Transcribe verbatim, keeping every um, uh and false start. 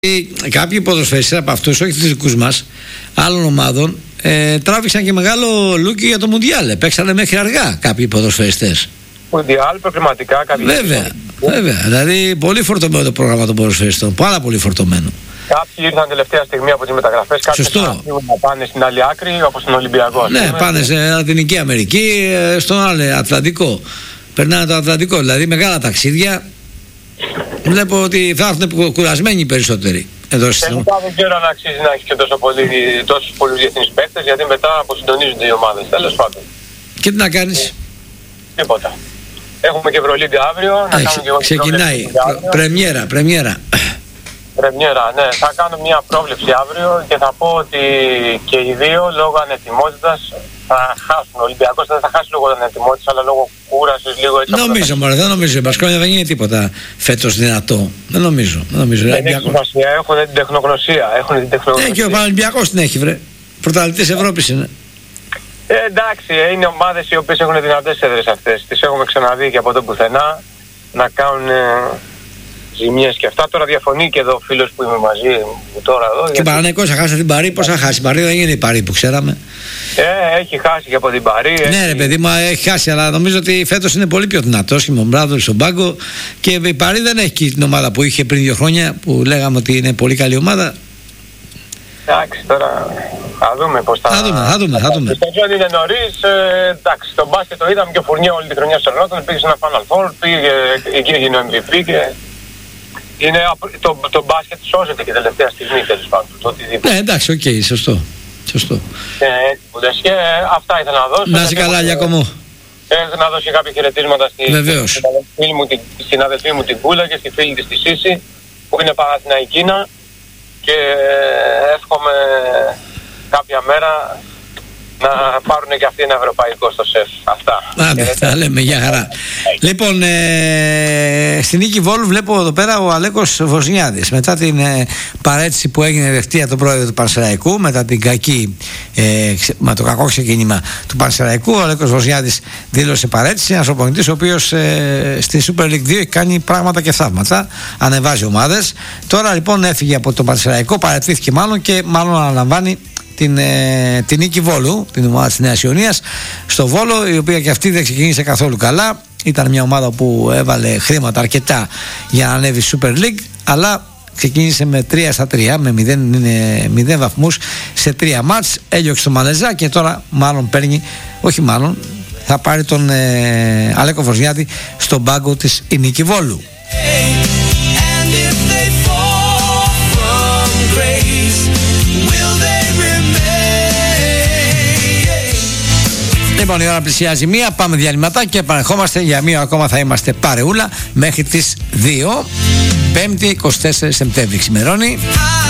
Κάποιοι ποδοσφαιριστές από αυτούς, όχι τους δικούς μας, άλλων ομάδων, ε, τράβηξαν και μεγάλο λούκι για το Μουντιάλ. Παίξανε μέχρι αργά κάποιοι ποδοσφαιριστές. Μουντιάλ, προκριματικά, κάποιοι. Βέβαια, βέβαια. Δηλαδή, πολύ φορτωμένο το πρόγραμμα των ποδοσφαιριστών. Πάρα πολύ φορτωμένο. Κάποιοι ήρθαν τελευταία στιγμή από τις μεταγραφές. Κάποιοι Σωστό. να πάνε στην άλλη άκρη, όπως στον Ολυμπιακό. Ναι, πούμε. Πάνε σε Λατινική Αμερική, στον άλλο Ατλαντικό. Περνάνε το Ατλαντικό, δηλαδή μεγάλα ταξίδια. Βλέπω ότι θα έρθουν κουρασμένοι περισσότεροι. Εδώ στην Ελλάδα δεν ξέρω αν αξίζει να έχει και τόσο πολύ, τόσους πολλούς διεθνείς παίκτες, γιατί μετά αποσυντονίζονται οι ομάδες. Τέλος πάντων. Και τι να κάνεις. Τίποτα. Έχουμε και Ευρωλίγκα αύριο. Να Έχ, κάνουμε και ξεκινάει. Πρεμιέρα, πρεμιέρα. Πρεμιέρα, ναι. Θα κάνω μια πρόβλεψη αύριο και θα πω ότι και οι δύο λόγω ανετοιμότητας θα χάσουν. Ο Ολυμπιακός δεν θα χάσει λόγω ανετοιμότητας, αλλά λόγω κούρασης λίγο έτσι. Νομίζω, μωρέ, δεν νομίζω. Η Μπασκόνια δεν είναι τίποτα φέτος δυνατό. Δεν νομίζω. Δεν, νομίζω. δεν έχει σημασία. Έχουν την τεχνογνωσία. Έχουν την τεχνογνωσία. Ε, και ο Πανολυμπιακός την έχει, βρε. Πρωταθλητής Ευρώπης είναι. Ε, εντάξει, είναι ομάδες οι οποίες έχουν δυνατές έδρες αυτές. Τις έχουμε ξαναδεί και από το πουθενά να κάνουν ε, ζημιές και αυτά. Τώρα διαφωνεί και εδώ ο φίλος που είμαι μαζί μου τώρα εδώ. Και γιατί... Παναθηναϊκός θα χάσει την Παρί, πώς θα χάσει. Η Παρί δεν είναι η Παρί που ξέραμε. Ε, έχει χάσει και από την Παρί. Ναι, έχει... ρε παιδί μου, έχει χάσει, αλλά νομίζω ότι φέτος είναι πολύ πιο δυνατός. Και με τον Μπράδο στον πάγκο. Και η Παρί δεν έχει την ομάδα που είχε πριν δύο χρόνια που λέγαμε ότι είναι πολύ καλή ομάδα. Εντάξει, τώρα θα δούμε πώς θα... Θα δούμε, θα δούμε, θα δούμε. Στο Τζον είναι νωρίς, ε, εντάξει, στον μπάσκετ το είδαμε και ο Φουρνιέ όλη τη χρονιά στο Ρότον, πήγε σε ένα Final Four, πήγε, εκεί έγινε ο εμ βι πι και... Είναι, το, το μπάσκετ σώζεται και τελευταία στιγμή, τέλος πάντων, το οτιδήποτε. Ναι, εντάξει, οκ, okay, σωστό, σωστό. Ε, και αυτά ήθελα να δώσω. Να είσαι καλά, Λιακωμό. Έχω να δώσω κάποια χαιρετίσματα στη, στην, αδελφή μου, την, στην αδελφή μου την Κούλα και στη φίλη της τη Σύση, που είναι Παναθηναϊκίνα. Και εύχομαι κάποια μέρα να πάρουν και αυτοί ένα ευρωπαϊκό στο σεφ. Αυτά. Άντε, τα λέμε, για χαρά. Λοιπόν, ε, στην Νίκη Βόλου βλέπω εδώ πέρα ο Αλέκος Βοσνιάδης. Μετά την ε, παρέτηση που έγινε δευτέρα τον πρόεδρο του Πανσεραϊκού, μετά την κακή, ε, με το κακό ξεκίνημα του Πανσεραϊκού, ο Αλέκος Βοσνιάδης δήλωσε παρέτηση. Ένας προπονητής ο οποίος ε, στη Super League δύο έχει κάνει πράγματα και θαύματα. Ανεβάζει ομάδες. Τώρα λοιπόν έφυγε από το Πανσεραϊκό, παρετήθηκε μάλλον και μάλλον αναλαμβάνει την, ε, την Νίκη Βόλου, την ομάδα της Νέας Ιωνίας στο Βόλο, η οποία και αυτή δεν ξεκίνησε καθόλου καλά. Ήταν μια ομάδα που έβαλε χρήματα αρκετά για να ανέβει Super League, αλλά ξεκίνησε με τρία στα τρία, με μηδέν βαθμούς σε τρία μάτς, έλειωξε το Μαλεζά και τώρα μάλλον παίρνει, όχι μάλλον, θα πάρει τον ε, Αλέκο Βοσνιάδη στον πάγκο της η Νίκη Βόλου. Λοιπόν, η ώρα πλησιάζει μία, πάμε διαλυματά και επανερχόμαστε. Για μία ακόμα θα είμαστε παρεούλα μέχρι τις δύο. Πέμπτη, εικοστή τέσσερις Σεπτέμβρη ξημερώνει.